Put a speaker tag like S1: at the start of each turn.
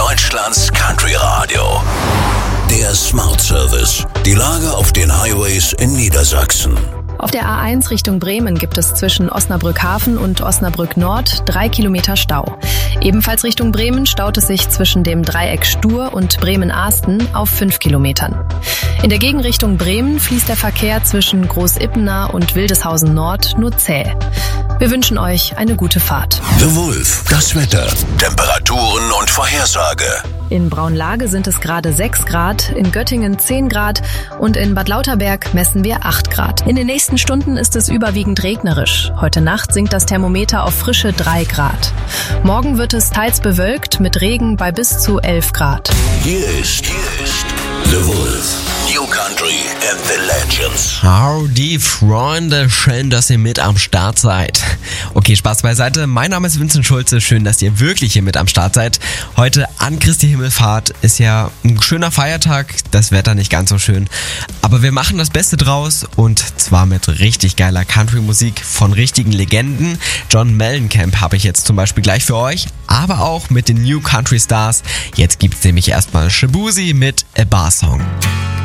S1: Deutschlands Country Radio. Der Smart Service. Die Lage auf den Highways in Niedersachsen.
S2: Auf der A1 Richtung Bremen gibt es zwischen Osnabrück-Hafen und Osnabrück-Nord 3 Kilometer Stau. Ebenfalls Richtung Bremen staut es sich zwischen dem Dreieck Stur und Bremen-Ahsten auf 5 Kilometern. In der Gegenrichtung Bremen fließt der Verkehr zwischen Großippener und Wildeshausen Nord nur zäh. Wir wünschen euch eine gute Fahrt.
S1: The Wolf, das Wetter, Temperaturen und Vorhersage.
S2: In Braunlage sind es gerade 6 Grad, in Göttingen 10 Grad und in Bad Lauterberg messen wir 8 Grad. In den nächsten Stunden ist es überwiegend regnerisch. Heute Nacht sinkt das Thermometer auf frische 3 Grad. Morgen wird es teils bewölkt mit Regen bei bis zu 11 Grad.
S1: Hier ist The Wolf. New Country and the Legends.
S3: Howdy, Freunde, schön, dass ihr mit am Start seid. Okay, Spaß beiseite. Mein Name ist Vincent Schulze. Schön, dass ihr wirklich hier mit am Start seid. Heute an Christi Himmelfahrt ist ja ein schöner Feiertag. Das Wetter nicht ganz so schön. Aber wir machen das Beste draus und zwar mit richtig geiler Country-Musik von richtigen Legenden. John Mellencamp habe ich jetzt zum Beispiel gleich für euch, aber auch mit den New Country Stars. Jetzt gibt's nämlich erstmal Shaboozey mit A Bar Song.